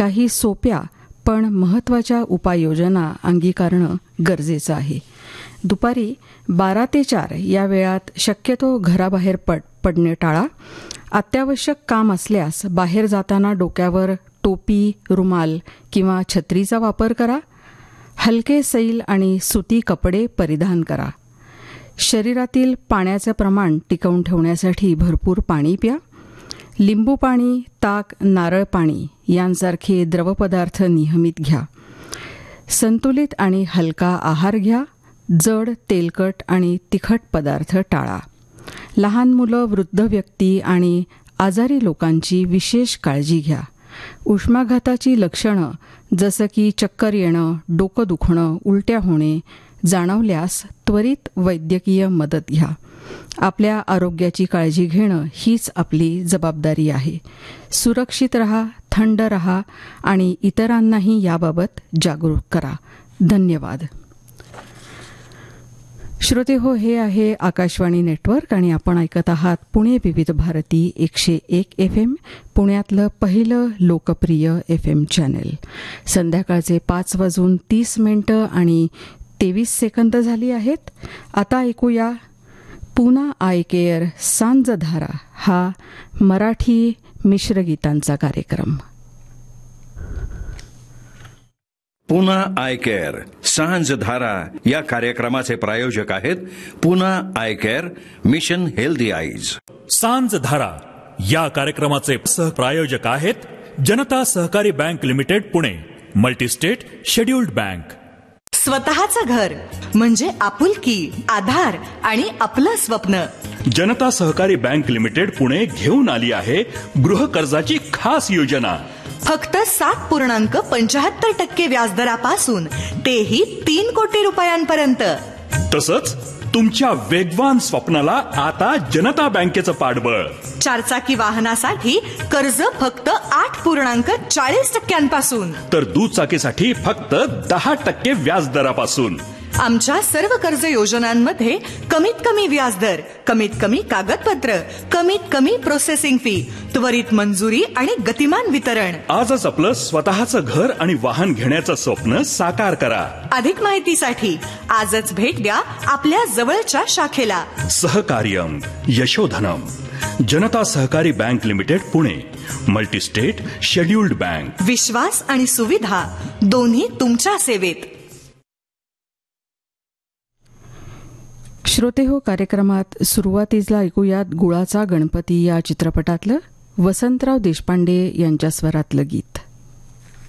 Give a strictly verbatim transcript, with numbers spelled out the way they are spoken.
काही सोप्या पण महत्त्वाच्या उपाययोजना अंगीकारणं गरजेचं आहे. दुपारी बारा ते चार या वेळात शक्यतो घराबाहेर पड पडणे टाळा. अत्यावश्यक काम असल्यास बाहेर जाताना डोक्यावर टोपी, रुमाल किंवा छत्रीचा वापर करा. हलके सैल आणि सुती कपडे परिधान करा. शरीरातील पाण्याचे प्रमाण टिकवून ठेवण्यासाठी भरपूर पाणी प्या. लिंबू पाणी, ताक, नारळ पाणी यांसारखे द्रवपदार्थ नियमित घ्या. संतुलित आणि हलका आहार घ्या. जड, तेलकट आणि तिखट पदार्थ टाळा. लहान मुलं, वृद्ध व्यक्ती आणि आजारी लोकांची विशेष काळजी घ्या. उष्माघाताची लक्षणं जसं की चक्कर येणं, डोकं दुखणं, उलट्या होणे जाणवल्यास त्वरित वैद्यकीय मदत घ्या. आपल्या आरोग्याची काळजी घेणं हीच आपली जबाबदारी आहे. सुरक्षित रहा, थंड रहा आणि इतरांनाही याबाबत जागरूक करा. धन्यवाद. श्रोते हो, हे आहे आकाशवाणी नेटवर्क आणि आपण ऐकत आहात पुणे विविध भारती एकशे एक एफ एम, पुण्यातलं पहिलं लोकप्रिय एफ एम चॅनेल. संध्याकाळचे पाच वाजून तीस मिनिटं आणि तेवीस सेकंद झाली आहेत. आता ऐकूया पुना आय केअर सांजधारा हा मराठी मिश्रगीतांचा कार्यक्रम. पुना आय केअर सांजधारा या कार्यक्रमाचे प्रायोजक आहेत Poona I care, mission healthy eyes. सांजधारा या कार्यक्रमाचे सहप्रायोजक आहेत जनता सहकारी bank limited Pune, multi-state scheduled bank. स्वतःचं घर म्हणजे आपुलकी, आधार आणि आपलं स्वप्न. जनता सहकारी बँक लिमिटेड पुणे घेऊन आली आहे गृह कर्जाची खास योजना. फक्त सात पूर्णांक पंचाहत्तर टक्के व्याजदरापासून तेही तीन कोटी रुपयांपर्यंत. तसंच तुमच्या वेगवान स्वप्नाला आता जनता बँकेचं पाठबळ. चारचाकी वाहनासाठी कर्ज फक्त आठ पूर्णांक चाळीस टक्क्यांपासून, तर दुचाकीसाठी फक्त दहा टक्के व्याजदरापासून. आमच्या सर्व कर्ज योजनांमध्ये कमीत कमी व्याजदर, कमीत कमी कागदपत्र, कमीत कमी प्रोसेसिंग फी, त्वरित मंजुरी आणि गतिमान वितरण. आजच आपलं स्वतःचं घर आणि वाहन घेण्याचं स्वप्न साकार करा. अधिक माहितीसाठी आजच भेट द्या आपल्या जवळच्या शाखेला. सहकार्यम यशोधनम. जनता सहकारी bank limited Pune, multi-state scheduled bank. विश्वास आणि सुविधा दोन्ही तुमच्या सेवेत. श्रोते हो, कार्यक्रमात सुरुवातीला ऐकूयात गुळाचा गणपती या चित्रपटातलं वसंतराव देशपांडे यांच्या स्वरातलं गीत.